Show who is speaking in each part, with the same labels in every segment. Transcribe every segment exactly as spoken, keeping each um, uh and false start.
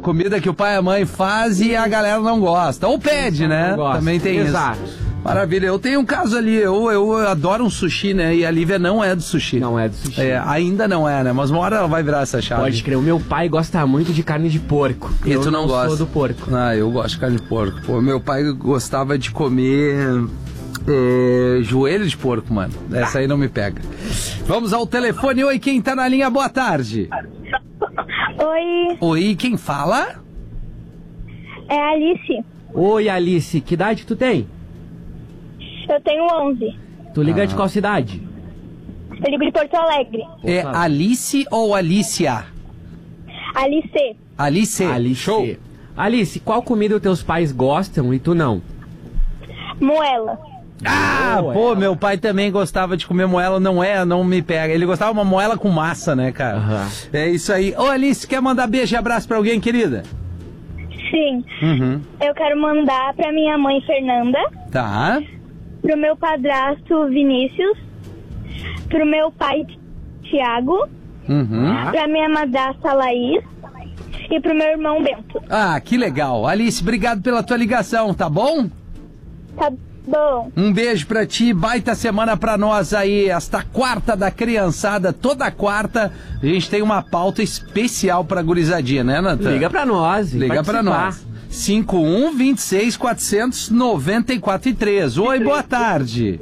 Speaker 1: comida que o pai e a mãe fazem e a galera não gosta. Ou pede, né? Também tem
Speaker 2: Exato.
Speaker 1: isso. Maravilha, eu tenho um caso ali, eu, eu adoro um sushi, né? E a Lívia não é do sushi.
Speaker 2: Não é do sushi.
Speaker 1: É, ainda não é, né? Mas uma hora ela vai virar essa chave.
Speaker 2: Pode crer, o meu pai gosta muito de carne de porco.
Speaker 1: E
Speaker 2: eu
Speaker 1: tu não,
Speaker 2: não
Speaker 1: gosta?
Speaker 2: sou do porco.
Speaker 1: Ah, eu gosto de carne de porco. Pô, meu pai gostava de comer é, joelho de porco, mano. Essa aí não me pega. Vamos ao telefone. Oi, quem tá na linha? Boa tarde.
Speaker 3: Oi,
Speaker 1: Oi, quem fala?
Speaker 3: é a Alice.
Speaker 2: Oi, Alice, que idade tu tem?
Speaker 3: Eu tenho onze.
Speaker 2: Tu liga
Speaker 1: Ah.
Speaker 2: de qual cidade?
Speaker 3: Eu ligo de Porto Alegre.
Speaker 1: É Alice ou Alicia?
Speaker 3: Alice.
Speaker 1: Alice.
Speaker 2: Alice.
Speaker 1: Show.
Speaker 2: Alice, qual comida os teus pais gostam e tu não?
Speaker 3: Moela.
Speaker 1: Ah,
Speaker 2: Moela.
Speaker 1: pô, meu pai também gostava de comer moela, não é, não me pega. Ele gostava de uma moela com massa, né, cara?
Speaker 2: Aham.
Speaker 1: É isso aí. Ô, Alice, quer mandar beijo e abraço pra alguém, querida?
Speaker 3: Sim.
Speaker 1: Uhum.
Speaker 3: Eu quero mandar pra minha mãe Fernanda,
Speaker 1: Tá.
Speaker 3: pro meu padrasto Vinícius, pro meu pai Tiago,
Speaker 1: Uhum.
Speaker 3: pra minha madrasta Laís e pro meu irmão Bento.
Speaker 1: Ah, que legal. Alice, obrigado pela tua ligação, tá bom?
Speaker 3: Tá bom.
Speaker 1: Um beijo pra ti, baita semana pra nós aí, esta quarta da criançada, toda quarta a gente tem uma pauta especial pra gurizadinha, né, Natan?
Speaker 2: Liga pra nós. vem
Speaker 1: Liga pra
Speaker 2: participar.
Speaker 1: nós. cinco um, vinte e seis, quatrocentos e noventa e quatro e três. Oi, boa tarde.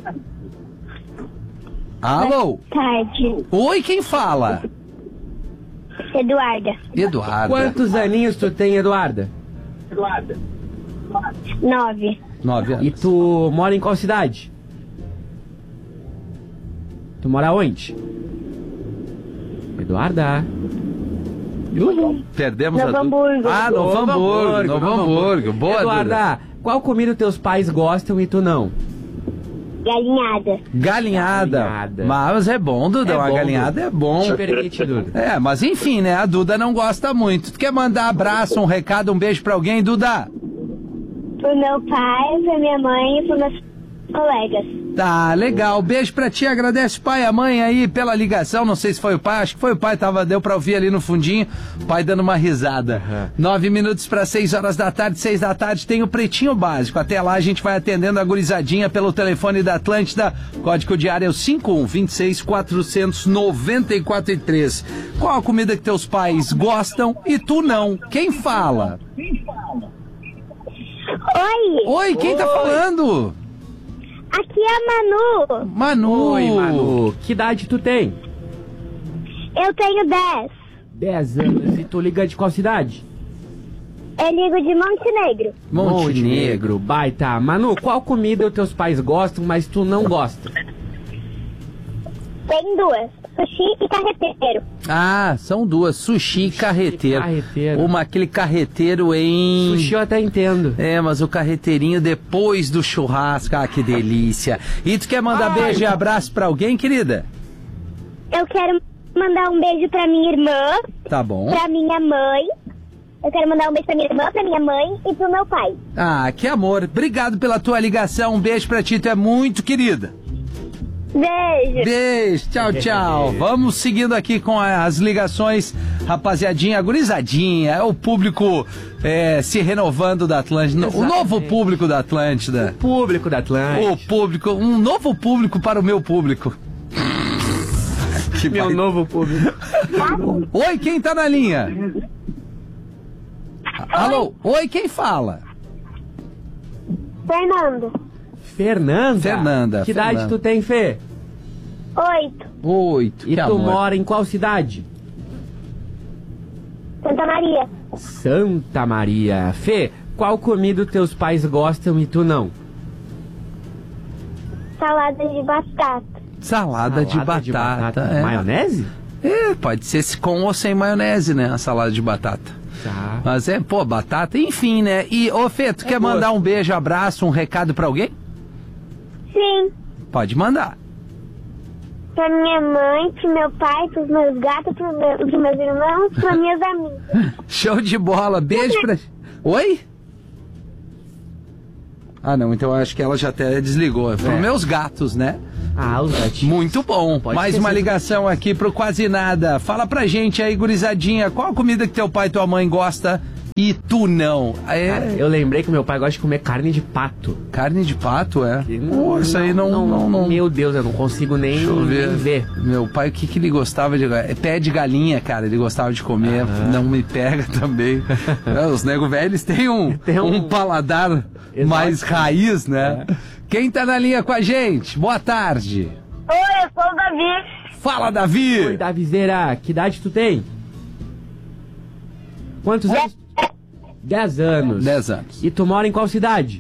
Speaker 1: Alô?
Speaker 3: Tarde.
Speaker 1: Oi, quem fala?
Speaker 3: Eduarda.
Speaker 1: Eduardo.
Speaker 2: Quantos aninhos tu tem, Eduarda?
Speaker 3: Nove.
Speaker 1: Nove anos.
Speaker 2: E tu mora em qual cidade? Tu mora onde? Eduarda.
Speaker 1: Perdemos
Speaker 3: Novo
Speaker 1: a dúvida.
Speaker 3: Hamburgo.
Speaker 1: Ah, Novo Hamburgo. Novo Hamburgo. Boa,
Speaker 2: Eduarda, qual comida teus pais gostam e tu não?
Speaker 3: Galinhada.
Speaker 1: Galinhada.
Speaker 2: Galinhada.
Speaker 1: Mas é bom, Duda.
Speaker 2: É
Speaker 1: uma
Speaker 2: bom,
Speaker 1: galinhada
Speaker 2: Duda.
Speaker 1: é bom.
Speaker 2: Te permite, Duda.
Speaker 1: É, mas enfim, né? A Duda não gosta muito. Tu quer mandar abraço, um recado, um beijo pra alguém, Duda?
Speaker 3: Pro meu pai, pra minha mãe e pros meus colegas.
Speaker 1: Tá, legal. Beijo pra ti. Agradece o pai e a mãe aí pela ligação. Não sei se foi o pai. Acho que foi o pai. Tava, deu pra ouvir ali no fundinho. O pai dando uma risada.
Speaker 2: Uhum.
Speaker 1: Nove minutos para seis horas da tarde. Seis da tarde tem o Pretinho Básico. Até lá a gente vai atendendo a gurizadinha pelo telefone da Atlântida. Código de área é o cinco um, vinte e seis, quatrocentos e noventa e quatro e três. Qual a comida que teus pais gostam e tu não? Quem fala?
Speaker 3: Oi,
Speaker 1: Oi, quem tá falando?
Speaker 3: aqui é a Manu.
Speaker 1: Manu.
Speaker 2: Oi, Manu. Que idade tu tem?
Speaker 3: Eu tenho dez.
Speaker 2: Dez anos. E tu liga de qual cidade?
Speaker 3: Eu ligo de Montenegro.
Speaker 1: Montenegro.
Speaker 2: Baita. Manu, qual comida os teus pais gostam, mas tu não gosta?
Speaker 3: Tem duas. Sushi e carreteiro.
Speaker 1: Ah, são duas, sushi e carreteiro.
Speaker 2: carreteiro.
Speaker 1: Uma, aquele carreteiro em...
Speaker 2: Sushi eu até entendo.
Speaker 1: É, mas o carreteirinho depois do churrasco, ah, que delícia. E tu quer mandar
Speaker 2: Ai.
Speaker 1: beijo e abraço pra alguém, querida?
Speaker 3: Eu quero mandar um beijo pra minha irmã,
Speaker 1: Tá bom.
Speaker 3: pra minha mãe. Eu quero mandar um beijo pra minha irmã, pra minha mãe e pro meu pai.
Speaker 1: Ah, que amor. Obrigado pela tua ligação, um beijo pra ti, tu é muito querida.
Speaker 3: Beijo.
Speaker 1: Beijo, tchau, tchau. Vamos seguindo aqui com as ligações, rapaziadinha, gurizadinha, é o público é, se renovando da Atlântida, o novo público da Atlântida.
Speaker 2: Público da
Speaker 1: O
Speaker 2: Atlântida.
Speaker 1: público, um novo público para o meu público. Que
Speaker 2: Meu
Speaker 1: vai-
Speaker 2: novo público.
Speaker 1: Oi, quem tá na linha? Alô? Oi, quem fala?
Speaker 3: Fernando.
Speaker 2: Fernanda.
Speaker 1: Fernanda,
Speaker 2: Que idade
Speaker 1: Fernanda.
Speaker 2: tu tem, Fê?
Speaker 3: Oito.
Speaker 1: Oito,
Speaker 2: E
Speaker 1: que
Speaker 2: tu
Speaker 1: amor.
Speaker 2: mora em qual cidade?
Speaker 3: Santa Maria.
Speaker 2: Santa Maria. Fê, qual comida os teus pais gostam e tu não?
Speaker 3: Salada de batata.
Speaker 1: Salada, de
Speaker 2: Salada
Speaker 1: batata. é.
Speaker 2: Maionese?
Speaker 1: É, pode ser com ou sem maionese, né? A salada de batata.
Speaker 2: Tá.
Speaker 1: Mas é, pô, batata, enfim, né? E, ô Fê, tu
Speaker 2: É
Speaker 1: quer
Speaker 2: gosto.
Speaker 1: mandar um beijo, abraço, um recado pra alguém?
Speaker 3: Sim.
Speaker 1: Pode mandar.
Speaker 3: Pra minha mãe, pro meu pai, pros meus gatos, pros meus, pros meus irmãos, pras minhas amigas.
Speaker 1: Show de bola, beijo pra... Oi? Ah, não, então eu acho que ela já até desligou. Foram
Speaker 2: É.
Speaker 1: meus gatos, né?
Speaker 2: Ah, os gatinhos.
Speaker 1: Muito bom.
Speaker 2: Pode
Speaker 1: Mais
Speaker 2: esquecer
Speaker 1: uma
Speaker 2: do-
Speaker 1: ligação aqui pro Quase Nada. Fala pra gente aí, gurizadinha, qual a comida que teu pai e tua mãe gosta E tu não. É...
Speaker 2: Cara, eu lembrei que meu pai gosta de comer carne de pato.
Speaker 1: Carne de pato, é?
Speaker 2: Que
Speaker 1: Pô, isso aí não não, não, não...
Speaker 2: Meu Deus, eu não consigo nem,
Speaker 1: Deixa eu ver.
Speaker 2: nem ver.
Speaker 1: Meu pai, o que, que ele gostava de... É pé de galinha, cara, ele gostava de comer.
Speaker 2: Aham.
Speaker 1: Não me pega também. É, os nego velhos têm um,
Speaker 2: Tem um-
Speaker 1: um paladar
Speaker 2: Exato.
Speaker 1: mais raiz, né? Quem tá na linha com a gente? Boa tarde.
Speaker 3: Oi, eu sou o Davi.
Speaker 1: Fala, Davi.
Speaker 2: Oi, Davizeira, que idade tu tem? Quantos anos? Dez anos.
Speaker 1: Dez anos.
Speaker 2: E tu mora em qual cidade?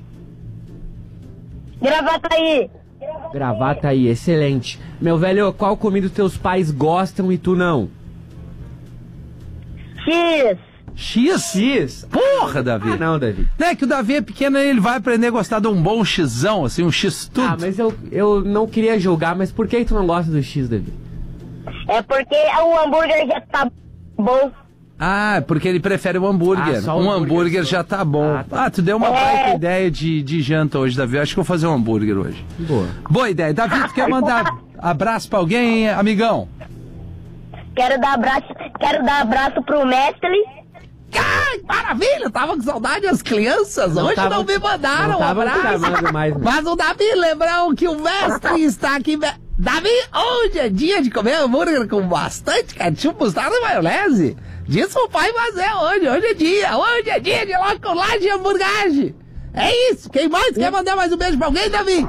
Speaker 3: Gravataí.
Speaker 2: Gravataí, excelente. Meu velho, qual comida teus pais gostam e tu não?
Speaker 3: X.
Speaker 1: X?
Speaker 2: X?
Speaker 1: Porra, Davi.
Speaker 2: Ah, não, Davi.
Speaker 1: Não é que o Davi é pequeno, ele vai aprender a gostar de um bom xizão, assim, um X tudo.
Speaker 2: Ah, mas eu, eu não queria julgar, mas por que tu não gosta do X, Davi?
Speaker 3: É porque o hambúrguer já tá bom.
Speaker 1: Ah, porque ele prefere o hambúrguer.
Speaker 2: Ah, só o
Speaker 1: um
Speaker 2: hambúrguer
Speaker 1: hambúrguer
Speaker 2: só.
Speaker 1: já tá bom.
Speaker 2: Ah, tá.
Speaker 1: Ah, tu deu uma
Speaker 3: É.
Speaker 1: baita ideia de, de janta hoje, Davi. Eu acho que eu vou fazer um hambúrguer hoje.
Speaker 2: Boa.
Speaker 1: Boa ideia. Davi, tu quer mandar abraço pra alguém, amigão?
Speaker 3: Quero dar abraço, quero dar abraço pro mestre.
Speaker 1: Ai, maravilha! Tava com saudade das crianças.
Speaker 2: Não
Speaker 1: hoje
Speaker 2: tava-
Speaker 1: não me mandaram
Speaker 2: não
Speaker 1: um
Speaker 2: tava
Speaker 1: abraço.
Speaker 2: chamando mais, né?
Speaker 1: Mas o Davi lembrou que o mestre está aqui. me- Davi, hoje é dia de comer hambúrguer com bastante ketchup, mostarda e maionese. Diz o pai fazer hoje. Hoje é dia. Hoje é dia de locolagem e hamburgagem. É isso. Quem mais quer mandar mais um beijo pra alguém, Davi?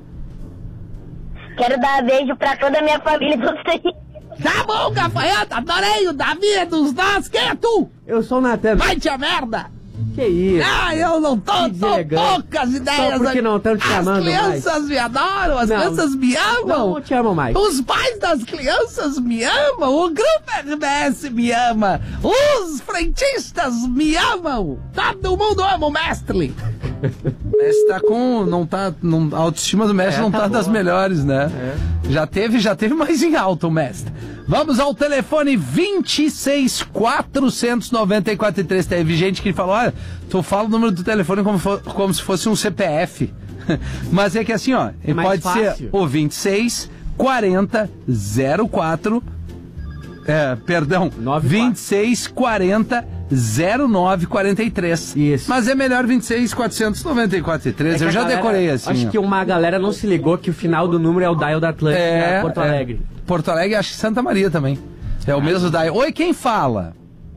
Speaker 3: Quero dar beijo pra toda a minha família.
Speaker 1: Tá bom, gafanhoto. Adorei. O Davi é dos nós. Quem é tu?
Speaker 2: Eu sou o Natan.
Speaker 1: Vai te a merda.
Speaker 2: Que isso?
Speaker 1: Ah, eu não tô,
Speaker 2: Que
Speaker 1: tô
Speaker 2: deselegante.
Speaker 1: poucas ideias.
Speaker 2: Só porque não tão te chamando
Speaker 1: As crianças me adoram, as
Speaker 2: Não.
Speaker 1: crianças me amam.
Speaker 2: Não te amo mais.
Speaker 1: Os pais das crianças me amam, o grupo R B S me ama, os frentistas me amam, todo mundo ama o mestre. O mestre tá com, não tá, não, a autoestima do mestre
Speaker 2: É,
Speaker 1: não
Speaker 2: tá
Speaker 1: tá, das
Speaker 2: boa.
Speaker 1: melhores, né?
Speaker 2: É.
Speaker 1: Já teve, já teve mais em alta o mestre. Vamos ao telefone vinte e seis, quatrocentos e noventa e quatro e três. Teve gente que falou, olha, tu fala o número do telefone como, fo- como se fosse um C P F. Mas é que assim, ó, ele
Speaker 2: mais
Speaker 1: pode
Speaker 2: fácil.
Speaker 1: ser o vinte e seis, quarenta, zero quatro, é, perdão,
Speaker 2: nove quatro.
Speaker 1: vinte e seis, quarenta, zero nove quarenta e três.
Speaker 2: Isso.
Speaker 1: Mas é melhor vinte e seis, quatrocentos e noventa e quatro e três.
Speaker 2: É que
Speaker 1: Eu
Speaker 2: a
Speaker 1: já
Speaker 2: galera-
Speaker 1: decorei assim.
Speaker 2: Acho
Speaker 1: ó.
Speaker 2: que uma galera não se ligou que o final do número é o dial da Atlântica,
Speaker 1: É,
Speaker 2: Porto
Speaker 1: é.
Speaker 2: Alegre.
Speaker 1: Porto Alegre, acho que Santa Maria também. É o mesmo da. Oi, quem fala?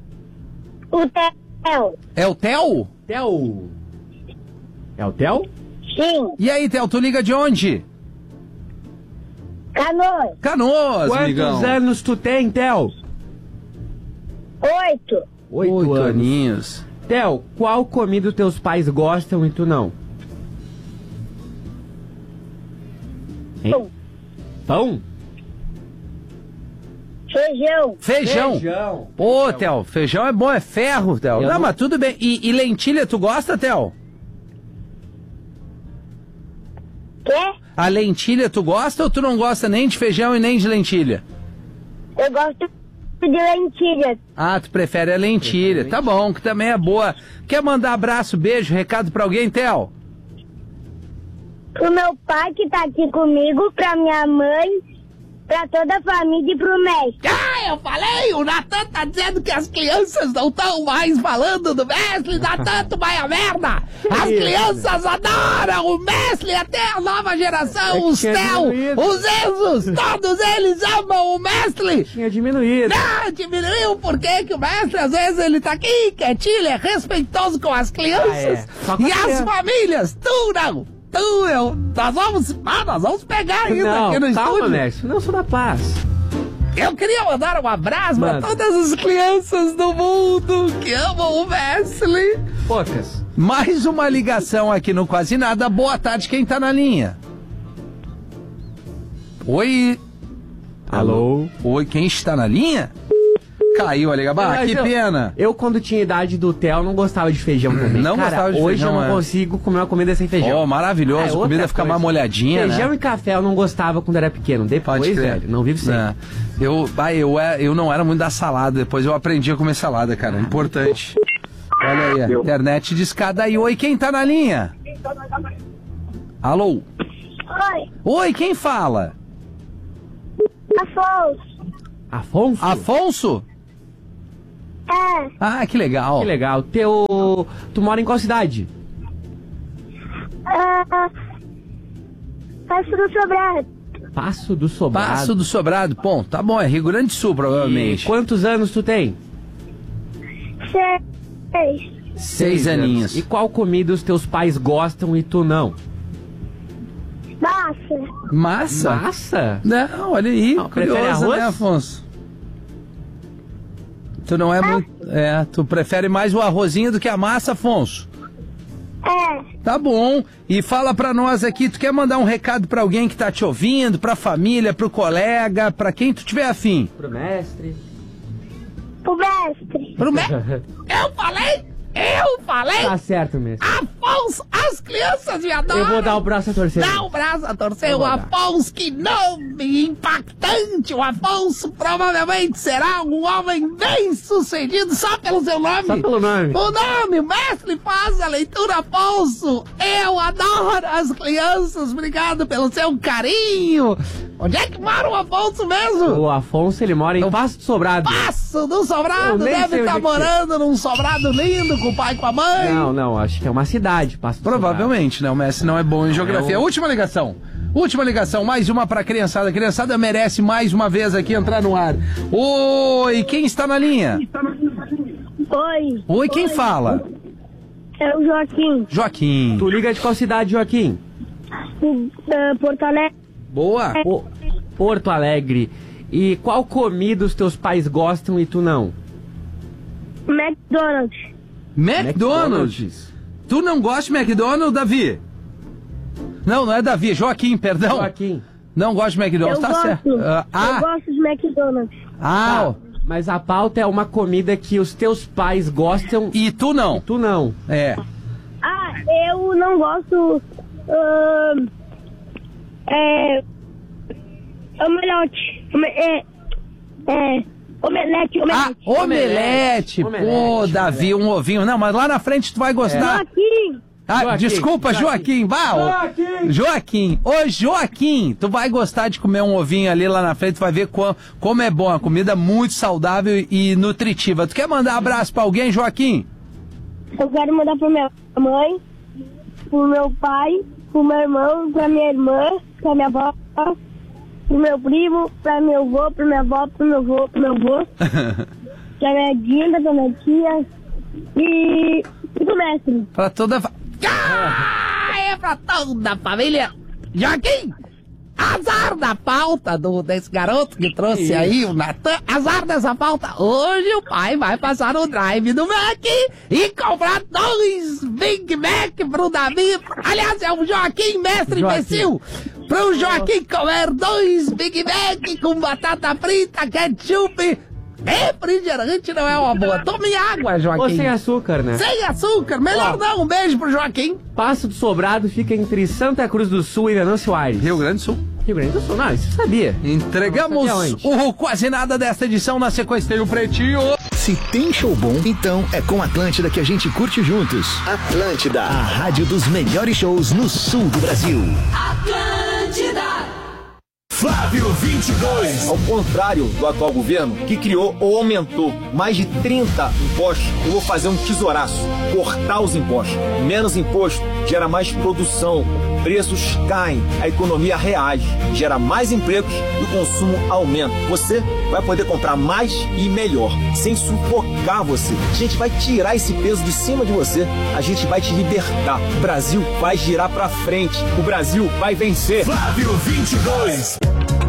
Speaker 3: O Theo.
Speaker 1: É o Theo?
Speaker 2: Theo. É o Theo?
Speaker 3: Sim.
Speaker 1: E aí, Theo, tu liga de onde?
Speaker 3: Canoas.
Speaker 1: Canoas,
Speaker 2: Quantos
Speaker 1: amigão.
Speaker 2: anos tu tem, Theo?
Speaker 3: Oito.
Speaker 2: Oito,
Speaker 1: Oito
Speaker 2: anos.
Speaker 1: aninhos.
Speaker 2: Theo, qual comida teus pais gostam e tu não? Hein?
Speaker 3: Pão.
Speaker 2: Pão?
Speaker 3: Feijão.
Speaker 1: Feijão.
Speaker 2: Feijão.
Speaker 1: Ô, Theo, feijão é bom, é ferro, Theo.
Speaker 2: Eu
Speaker 1: Não,
Speaker 2: não-
Speaker 1: mas tudo bem. E, e lentilha, tu gosta, Theo?
Speaker 3: Quê?
Speaker 1: A lentilha, tu gosta ou tu não gosta nem de feijão e nem de lentilha?
Speaker 3: Eu gosto de lentilhas.
Speaker 1: Ah, tu prefere a lentilha. Tá bom, que também é boa. Quer mandar abraço, beijo, recado pra alguém, Theo?
Speaker 3: Pro meu pai que tá aqui comigo, pra minha mãe, pra toda a família e pro mestre.
Speaker 1: Ah, eu falei, o Natan tá dizendo que as crianças não estão mais falando do mestre, Natan, tu vai a merda! As
Speaker 2: isso,
Speaker 1: crianças adoram o mestre, até a nova geração,
Speaker 2: É que
Speaker 1: os
Speaker 2: tinha
Speaker 1: Theo,
Speaker 2: diminuído.
Speaker 1: os Enzos, todos eles amam o mestre!
Speaker 2: Tinha diminuído.
Speaker 1: Ah, diminuiu, por quê? Que o mestre, às vezes, ele tá aqui, quietinho, ele é respeitoso com as crianças
Speaker 2: Ah, é. Só com
Speaker 1: e
Speaker 2: as
Speaker 1: as
Speaker 2: crianças.
Speaker 1: famílias, tu não! Tu, eu, nós vamos, ah, nós vamos pegar ainda
Speaker 2: Não,
Speaker 1: aqui no
Speaker 2: calma,
Speaker 1: estúdio.
Speaker 2: mestre. Não sou da paz.
Speaker 1: Eu queria mandar um abraço
Speaker 2: Manda.
Speaker 1: para todas as crianças do mundo que amam o Wesley.
Speaker 2: Poucas.
Speaker 1: Mais uma ligação aqui no Quase Nada. Boa tarde, quem tá na linha? Oi.
Speaker 2: Alô?
Speaker 1: Oi, quem está na linha? Caiu a ligação. Bah,
Speaker 2: Mas
Speaker 1: que
Speaker 2: eu-
Speaker 1: pena.
Speaker 2: Eu, quando tinha idade do Theo, não gostava de feijão também.
Speaker 1: Não
Speaker 2: Cara,
Speaker 1: gostava de
Speaker 2: hoje
Speaker 1: feijão,
Speaker 2: eu não
Speaker 1: é.
Speaker 2: consigo comer uma comida sem feijão.
Speaker 1: Oh, maravilhoso.
Speaker 2: Ah, é
Speaker 1: a comida
Speaker 2: outra
Speaker 1: fica
Speaker 2: coisa.
Speaker 1: mais molhadinha,
Speaker 2: Feijão
Speaker 1: né?
Speaker 2: e café eu não gostava quando era pequeno. Depois,
Speaker 1: Pode crer.
Speaker 2: velho, não vivo sem.
Speaker 1: É. Eu, bah, eu, é- eu não era muito da salada, depois eu aprendi a comer salada, cara. Importante. Olha aí, a internet de escada aí. Oi, quem tá na linha? Alô?
Speaker 3: Oi,
Speaker 1: Oi, quem fala?
Speaker 3: Afonso.
Speaker 2: Afonso?
Speaker 1: Afonso?
Speaker 3: É.
Speaker 1: Ah, que legal.
Speaker 2: Que legal. Teu... Tu mora em qual cidade?
Speaker 3: Ah, Passo do Sobrado.
Speaker 2: Passo do Sobrado.
Speaker 1: Passo do Sobrado. Bom, tá bom, é Rio Grande do Sul, provavelmente.
Speaker 2: E quantos anos tu tem?
Speaker 3: Seis.
Speaker 1: Seis aninhos.
Speaker 2: E qual comida os teus pais gostam e tu não?
Speaker 3: Massa.
Speaker 1: Massa?
Speaker 2: Massa?
Speaker 1: Não, olha aí.
Speaker 2: Não, prefere
Speaker 1: curioso,
Speaker 2: arroz?
Speaker 1: né, Afonso? Tu não é muito... É, tu prefere mais o arrozinho do que a massa, Afonso?
Speaker 3: É.
Speaker 1: Tá bom. E fala pra nós aqui, tu quer mandar um recado pra alguém que tá te ouvindo, pra família, pro colega, pra quem tu tiver afim?
Speaker 2: Pro mestre.
Speaker 3: Pro mestre.
Speaker 1: Pro mestre? Eu falei? Eu falei?
Speaker 2: Tá certo mesmo.
Speaker 1: Afonso, as crianças me adoram.
Speaker 2: Eu vou dar o braço a torcer.
Speaker 1: Dá o braço a torcer.
Speaker 2: Eu
Speaker 1: O
Speaker 2: vou dar.
Speaker 1: Afonso, que nome impactante. O Afonso provavelmente será um homem bem sucedido só pelo seu nome.
Speaker 2: Só pelo nome.
Speaker 1: O nome, o mestre faz a leitura, Afonso. Eu adoro as crianças. Obrigado pelo seu carinho. Onde é que mora o Afonso mesmo?
Speaker 2: O Afonso, ele mora em
Speaker 1: Eu-
Speaker 2: Passo do Sobrado.
Speaker 1: Passo do Sobrado.
Speaker 2: Eu nem sei
Speaker 1: Deve
Speaker 2: onde
Speaker 1: estar
Speaker 2: é que
Speaker 1: morando num sobrado lindo com o pai e com a mãe.
Speaker 2: Não, não, acho que é uma cidade, Passo do
Speaker 1: Provavelmente, né? O Messi não é bom em geografia.
Speaker 2: É o-
Speaker 1: Última ligação. Última ligação, mais uma pra criançada. A criançada merece mais uma vez aqui entrar no ar. Oi, quem está na linha?
Speaker 3: Oi.
Speaker 1: Oi, quem fala?
Speaker 3: É o Joaquim.
Speaker 1: Joaquim.
Speaker 2: Tu liga de qual cidade, Joaquim?
Speaker 3: Do, da Porto Alegre.
Speaker 1: Boa.
Speaker 2: Po- Porto Alegre. E qual comida os teus pais gostam e tu não?
Speaker 3: McDonald's.
Speaker 1: McDonald's. Tu não gosta de McDonald's, Davi? Não, não é Davi, é Joaquim, perdão.
Speaker 2: Joaquim.
Speaker 1: Não gosta de McDonald's,
Speaker 3: Eu
Speaker 1: tá
Speaker 3: gosto.
Speaker 1: certo. Ah,
Speaker 3: Eu
Speaker 1: ah,
Speaker 3: gosto de McDonald's.
Speaker 1: ah,
Speaker 2: Tá, mas a pauta é uma comida que os teus pais gostam e
Speaker 1: e tu não.
Speaker 2: tu não.
Speaker 1: É.
Speaker 3: Ah, eu não gosto. ahn, é. Omelete. Ome- É. É. Omelete,
Speaker 1: Ah,
Speaker 3: omelete.
Speaker 1: omelete. Pô,
Speaker 2: Omelete,
Speaker 1: Davi, um ovinho. Não, mas lá na frente tu vai gostar.
Speaker 3: Joaquim.
Speaker 1: Ah,
Speaker 2: Joaquim,
Speaker 1: desculpa, Joaquim.
Speaker 2: Joaquim.
Speaker 1: Bah, ô,
Speaker 2: Joaquim.
Speaker 1: Joaquim. Ô, Joaquim, tu vai gostar de comer um ovinho ali lá na frente, tu vai ver como, como é bom. A comida muito saudável e nutritiva. Tu quer mandar abraço pra alguém, Joaquim?
Speaker 3: Eu quero mandar pra minha mãe, pro meu pai, pro meu irmão, pra minha irmã, pra minha avó, pro meu primo, pra meu avô, pra minha avó, pro meu avô, pro meu avô, pra minha Dinda, pra minha tia e, e pro mestre.
Speaker 1: Pra toda a fa... Ah, é pra toda a família. Joaquim, azar da pauta do, desse garoto que trouxe aí o Natan. Azar dessa pauta. Hoje o pai vai passar no drive do Mac e comprar dois Big Mac pro Davi. Aliás, é o Joaquim, mestre
Speaker 2: Joaquim.
Speaker 1: imbecil. Pro Joaquim comer dois Big Mac com batata frita, ketchup. Refrigerante não é uma boa. Tome água, Joaquim.
Speaker 2: Ou sem açúcar, né?
Speaker 1: Sem açúcar, melhor
Speaker 2: Ó.
Speaker 1: não. Um beijo pro Joaquim.
Speaker 2: Passo do Sobrado fica entre Santa Cruz do Sul e Venâncio Aires.
Speaker 1: Rio Grande do Sul.
Speaker 2: Rio Grande do Sul, não, isso eu sabia.
Speaker 1: Entregamos
Speaker 2: Não sabia onde.
Speaker 1: o quase nada desta edição. Na sequência tem o Pretinho.
Speaker 4: Se tem show bom, então é com Atlântida que a gente curte juntos. Atlântida, a rádio dos melhores shows no sul do Brasil.
Speaker 5: Flávio vinte e dois.
Speaker 6: Ao contrário do atual governo, que criou ou aumentou mais de trinta impostos, eu vou fazer um tesouraço, cortar os impostos. Menos imposto gera mais produção, preços caem, a economia reage, gera mais empregos e o consumo aumenta. Você vai poder comprar mais e melhor, sem sufocar você. A gente vai tirar esse peso de cima de você, a gente vai te libertar. O Brasil vai girar pra frente, o Brasil vai vencer.
Speaker 5: Flávio vinte e dois.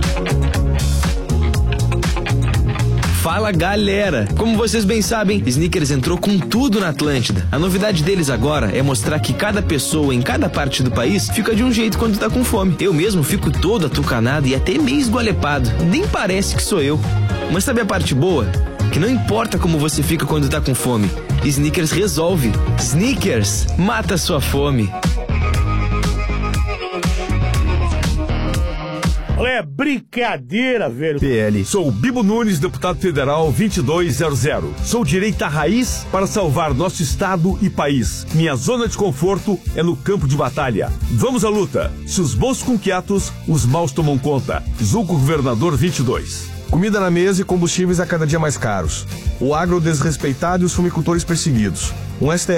Speaker 7: Fala galera! Como vocês bem sabem, Snickers entrou com tudo na Atlântida. A novidade deles agora é mostrar que cada pessoa em cada parte do país fica de um jeito quando tá com fome. Eu mesmo fico todo atucanado e até meio esgualepado. Nem parece que sou eu. Mas sabe a parte boa? Que não importa como você fica quando tá com fome, Snickers resolve. Snickers, mata sua fome.
Speaker 5: É brincadeira, velho.
Speaker 8: P L. Sou Bibo Nunes, deputado federal vinte e dois zero zero. Sou direita raiz para salvar nosso estado e país. Minha zona de conforto é no campo de batalha. Vamos à luta. Se os bons ficam quietos, os maus tomam conta. Zulco Governador vinte e dois.
Speaker 9: Comida na mesa e combustíveis a cada dia mais caros. O agro desrespeitado e os fumicultores perseguidos. Um S T